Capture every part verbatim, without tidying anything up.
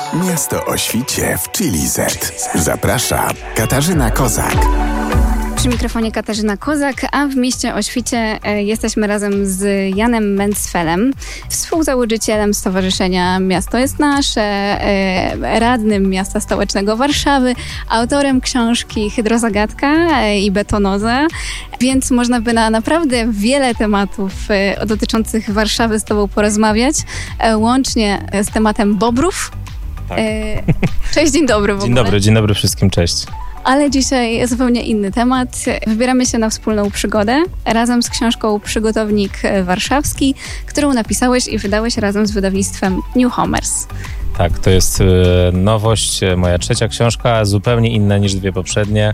Miasto o świcie w Chili Z. Zaprasza Katarzyna Kozak. Przy mikrofonie Katarzyna Kozak, a w mieście o świcie e, jesteśmy razem z Janem Mencfelem, współzałożycielem Stowarzyszenia Miasto jest Nasze, e, radnym Miasta Stołecznego Warszawy, autorem książki Hydrozagadka e, i Betonoza, więc można by na naprawdę wiele tematów e, dotyczących Warszawy z Tobą porozmawiać, e, łącznie z tematem bobrów. Tak. E, cześć, dzień dobry w ogóle. Dzień dobry, dzień dobry wszystkim, cześć. Ale dzisiaj zupełnie inny temat. Wybieramy się na wspólną przygodę razem z książką Przygotownik Warszawski, którą napisałeś i wydałeś razem z wydawnictwem Newhomers. Tak, to jest nowość, moja trzecia książka, zupełnie inna niż dwie poprzednie.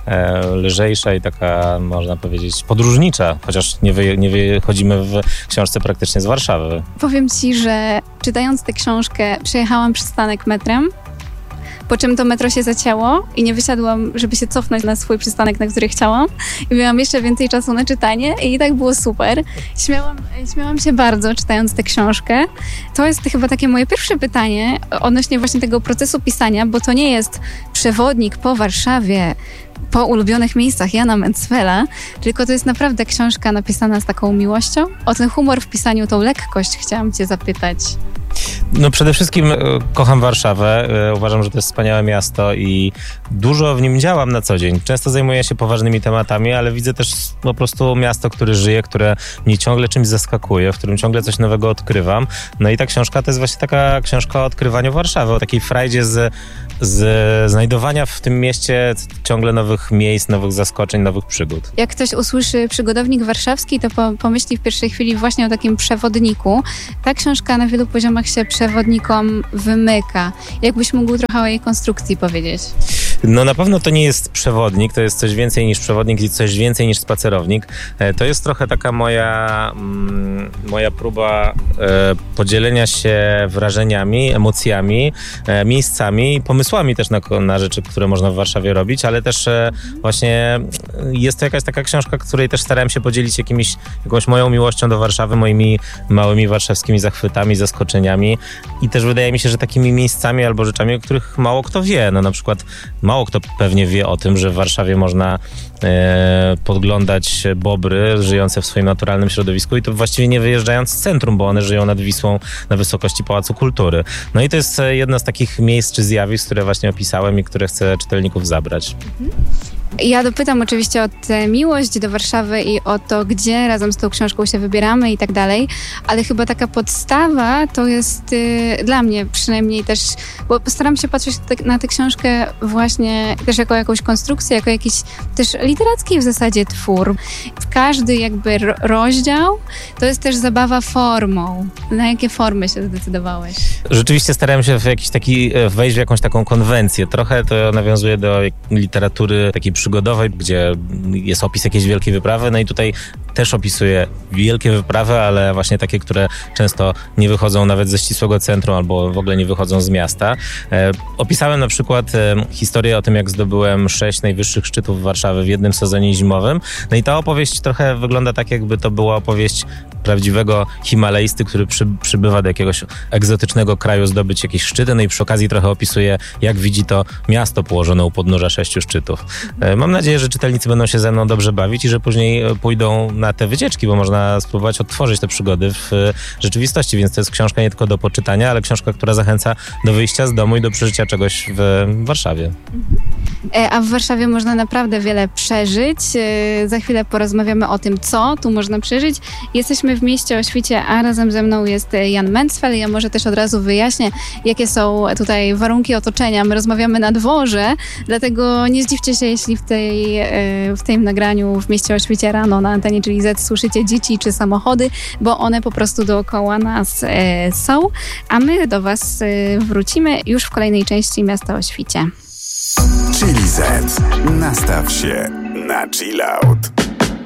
Lżejsza i taka, można powiedzieć, podróżnicza, chociaż nie, wy, nie wychodzimy w książce praktycznie z Warszawy. Powiem Ci, że czytając tę książkę przejechałam przystanek metrem, po czym to metro się zacięło i nie wysiadłam, żeby się cofnąć na swój przystanek, na który chciałam. I miałam jeszcze więcej czasu na czytanie i tak było super. Śmiałam, śmiałam się bardzo, czytając tę książkę. To jest chyba takie moje pierwsze pytanie odnośnie właśnie tego procesu pisania, bo to nie jest przewodnik po Warszawie, po ulubionych miejscach Jana Mencfela, tylko to jest naprawdę książka napisana z taką miłością. O ten humor w pisaniu, tą lekkość chciałam Cię zapytać. No przede wszystkim e, kocham Warszawę, e, uważam, że to jest wspaniałe miasto i dużo w nim działam na co dzień. Często zajmuję się poważnymi tematami, ale widzę też po prostu miasto, które żyje, które mnie ciągle czymś zaskakuje, w którym ciągle coś nowego odkrywam. No i ta książka to jest właśnie taka książka o odkrywaniu Warszawy, o takiej frajdzie z, z znajdowania w tym mieście ciągle nowych miejsc, nowych zaskoczeń, nowych przygód. Jak ktoś usłyszy Przygotownik Warszawski, to po, pomyśli w pierwszej chwili właśnie o takim przewodniku. Ta książka na wielu poziomach się przewodnikom wymyka. Jakbyś mógł trochę o jej konstrukcji powiedzieć? No na pewno to nie jest przewodnik, to jest coś więcej niż przewodnik i coś więcej niż spacerownik. To jest trochę taka moja, mm, moja próba e, podzielenia się wrażeniami, emocjami, e, miejscami, pomysłami też na, na rzeczy, które można w Warszawie robić, ale też e, właśnie jest to jakaś taka książka, której też starałem się podzielić jakimiś, jakąś moją miłością do Warszawy, moimi małymi warszawskimi zachwytami, zaskoczeniami i też wydaje mi się, że takimi miejscami albo rzeczami, o których mało kto wie. No na przykład mało kto pewnie wie o tym, że w Warszawie można e, podglądać bobry żyjące w swoim naturalnym środowisku i to właściwie nie wyjeżdżając z centrum, bo one żyją nad Wisłą na wysokości Pałacu Kultury. No i to jest jedno z takich miejsc czy zjawisk, które właśnie opisałem i które chcę czytelników zabrać. Mhm. Ja dopytam oczywiście o tę miłość do Warszawy i o to, gdzie razem z tą książką się wybieramy i tak dalej, ale chyba taka podstawa to jest y, dla mnie przynajmniej też, bo staram się patrzeć te, na tę książkę właśnie też jako jakąś konstrukcję, jako jakiś też literacki w zasadzie twór. Każdy jakby ro- rozdział to jest też zabawa formą. Na jakie formy się zdecydowałeś? Rzeczywiście starałem się w jakiś taki, wejść w jakąś taką konwencję. Trochę to nawiązuje do literatury takiej przygodowej, gdzie jest opis jakiejś wielkiej wyprawy, no i tutaj też opisuję wielkie wyprawy, ale właśnie takie, które często nie wychodzą nawet ze ścisłego centrum albo w ogóle nie wychodzą z miasta. E, opisałem na przykład e, historię o tym, jak zdobyłem sześć najwyższych szczytów Warszawy w jednym sezonie zimowym. No i ta opowieść trochę wygląda tak, jakby to była opowieść prawdziwego Himalajsty, który przy, przybywa do jakiegoś egzotycznego kraju zdobyć jakieś szczyty, no i przy okazji trochę opisuje, jak widzi to miasto położone u podnóża sześciu szczytów. E, mam nadzieję, że czytelnicy będą się ze mną dobrze bawić i że później pójdą na te wycieczki, bo można spróbować odtworzyć te przygody w rzeczywistości, więc to jest książka nie tylko do poczytania, ale książka, która zachęca do wyjścia z domu i do przeżycia czegoś w Warszawie. A w Warszawie można naprawdę wiele przeżyć. Za chwilę porozmawiamy o tym, co tu można przeżyć. Jesteśmy w mieście o świcie, a razem ze mną jest Jan Mencfel. Ja może też od razu wyjaśnię, jakie są tutaj warunki otoczenia. My rozmawiamy na dworze, dlatego nie zdziwcie się, jeśli w, tej, w tym nagraniu w mieście o świcie rano na antenie, czyli Z, słyszycie dzieci czy samochody, bo one po prostu dookoła nas e, są, a my do Was e, wrócimy już w kolejnej części Miasta o świcie. Chili Z. Nastaw się na chill out.